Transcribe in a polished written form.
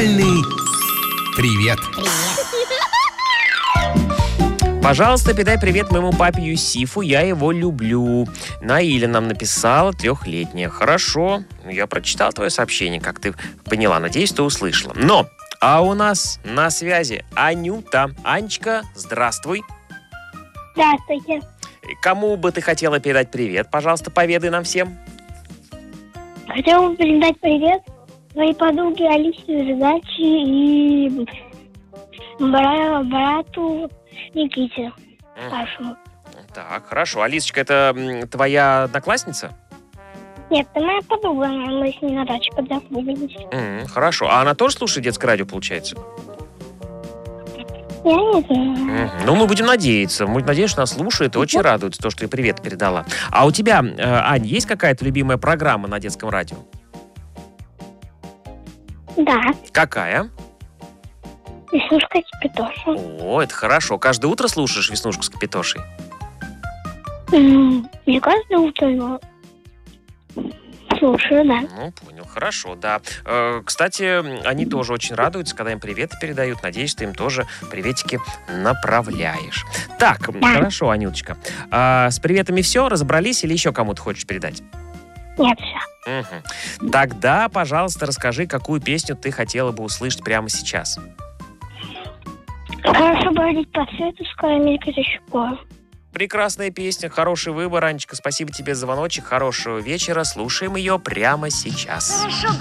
Музыкальный привет. Пожалуйста, передай привет моему папе Юсифу, я его люблю. Наиля нам написала, 3-летняя. Хорошо, я прочитал твое сообщение, как ты поняла. Надеюсь, ты услышала. Но, а у нас на связи Анюта. Анечка, здравствуй. Здравствуйте. Кому бы ты хотела передать привет? Пожалуйста, поведай нам всем. Хотела бы передать привет своей подруге Алисе Задачи и брату Никите старшему. Так, хорошо. Алисочка, это твоя одноклассница? Нет, это моя подруга, мы с ней на даче познакомились. Хорошо. А она тоже слушает детское радио, получается? Я не знаю. Ну, мы будем надеяться. Мы надеемся, что она слушает и очень радуется, то, что ты привет передала. А у тебя, Ань, есть какая-то любимая программа на детском радио? Да, Какая? Веснушка Кипятоша. О, это хорошо. Каждое утро слушаешь «Веснушку с Капитошей»? Не каждое утро, но слушаю, да. Ну, понял. Хорошо, да. Кстати, они тоже очень радуются, когда им приветы передают. Надеюсь, ты им тоже приветики направляешь. Так, хорошо, Анюточка. С приветами все? Разобрались или еще кому-то хочешь передать? Нет, все. Тогда, пожалуйста, расскажи, какую песню ты хотела бы услышать прямо сейчас. Хорошо бродить по свету с карамелькой за щекой. Прекрасная песня, хороший выбор, Анечка. Спасибо тебе за звоночек, хорошего вечера. Слушаем ее прямо сейчас. Хорошо